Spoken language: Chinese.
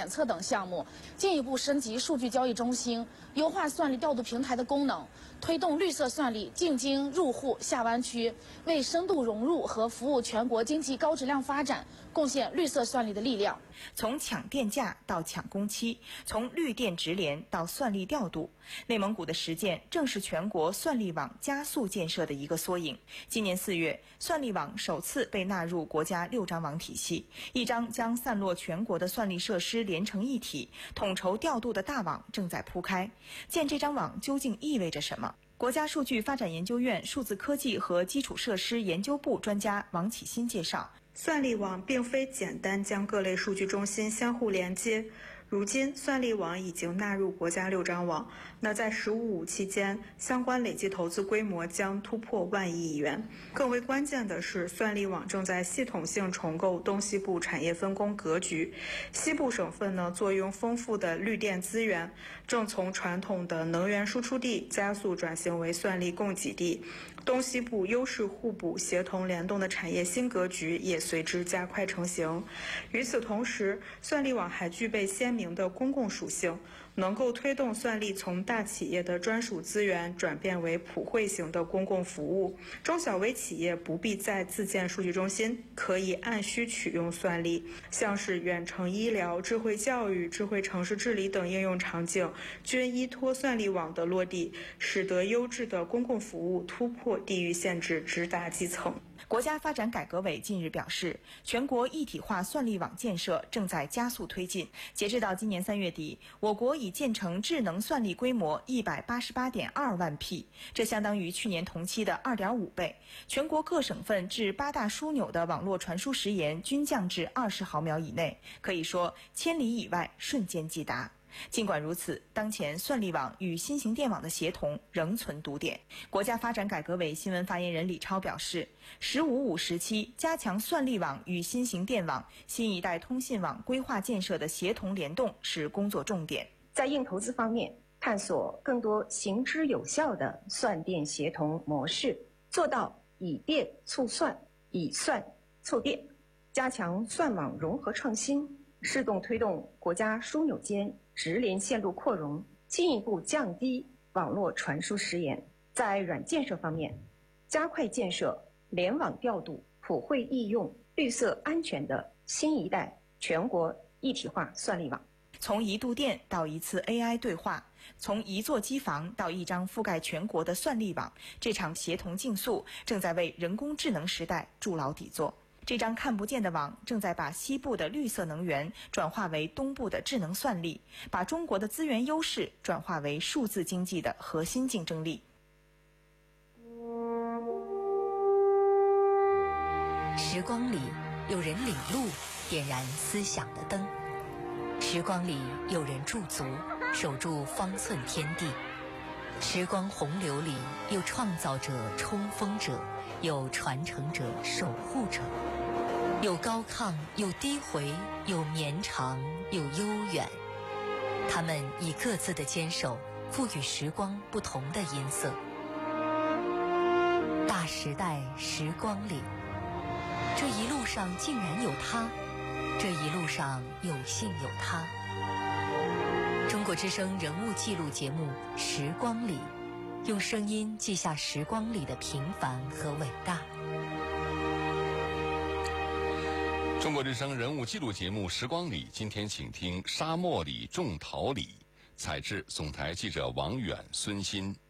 测等项目，进一步升级数据交易中心，优化算力调度平台的功能，推动绿色算力进京入户下湾区，为深度融入和服务全国经济高质量发展贡献绿色算力的力量。 从抢电价到抢工期，从绿电直联到算力调度，内蒙古的实践正是全国算力网加速建设的一个缩影。今年4月，算力网首次被纳入国家6张网体系，一张将散落全国的算力设施连成一体、统筹调度的大网正在铺开。建这张网究竟意味着什么？国家数据发展研究院数字科技和基础设施研究部专家王启新介绍， 算力网并非简单将各类数据中心相互连接，如今算力网已经纳入国家6张网，那在“15+5”期间，相关累计投资规模将突破万亿元。更为关键的是，算力网正在系统性重构东西部产业分工格局。西部省份呢，坐拥丰富的绿电资源，正从传统的能源输出地加速转型为算力供给地。东西部优势互补、协同联动的产业新格局也随之加快成型。与此同时，算力网还具备鲜明的公共属性，能够推动算力从大企业的专属资源转变为普惠型的公共服务。中小微企业不必再自建数据中心，可以按需取用算力，像是远程医疗、智慧教育、智慧城市治理等应用场景，均依托算力网的落地，使得优质的公共服务突破地域限制，直达基层。 国家发展改革委近日表示，全国一体化算力网建设正在加速推进。截至到今年3月底，我国已建成智能算力规模188.2万匹，这相当于去年同期的2.5倍。全国各省份至8大枢纽的网络传输时延均降至20毫秒以内，可以说千里以外瞬间即达。尽管如此，当前算力网与新型电网的协同仍存堵点。国家发展改革委新闻发言人李超表示，“15+5”时期加强算力网与新型电网、新一代通信网规划建设的协同联动是工作重点。 在硬投资方面，探索更多行之有效的算电协同模式，做到以电促算、以算促电，加强算网融合创新，适动推动国家枢纽间直连线路扩容，进一步降低网络传输时延。在软建设方面，加快建设联网调度、普惠易用、绿色安全的新一代全国一体化算力网。 从一度电到一次 AI 对话，从一座机房到一张覆盖全国的算力网，这场协同竞速正在为人工智能时代筑牢底座。这张看不见的网正在把西部的绿色能源转化为东部的智能算力，把中国的资源优势转化为数字经济的核心竞争力。 时光里有人领路，点燃思想的灯；时光里有人驻足，守住方寸天地；时光洪流里有创造者、冲锋者，有传承者、守护者，有高亢，有低回，有绵长，有悠远。他们以各自的坚守，赋予时光不同的音色。大时代时光里，这一路上竟然有他，这一路上有幸有他。中国之声人物记录节目《时光里》，用声音记下时光里的平凡和伟大。 中国之声人物记录节目《时光里》，今天请听沙漠里种桃李，采制总台记者王远、孙鑫。